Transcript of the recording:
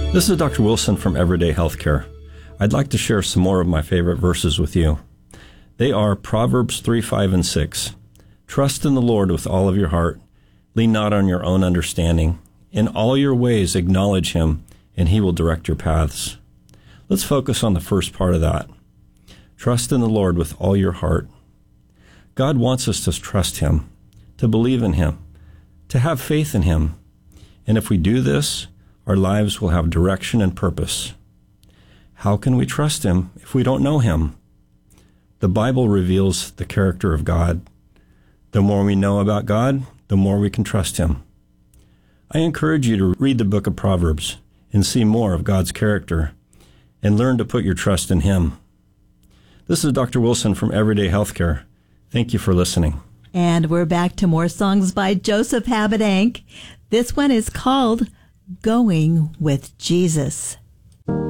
This is Dr. Wilson from Everyday Healthcare. I'd like to share some more of my favorite verses with you. They are Proverbs 3, 5, and 6. Trust in the Lord with all of your heart. Lean not on your own understanding. In all your ways acknowledge him, and he will direct your paths. Let's focus on the first part of that. Trust in the Lord with all your heart. God wants us to trust him, to believe in him, to have faith in him. And if we do this, our lives will have direction and purpose. How can we trust him if we don't know him? The Bible reveals the character of God. The more we know about God, the more we can trust him. I encourage you to read the book of Proverbs and see more of God's character and learn to put your trust in him. This is Dr. Wilson from Everyday Healthcare. Thank you for listening. And we're back to more songs by Joseph Habedank. This one is called Going with Jesus.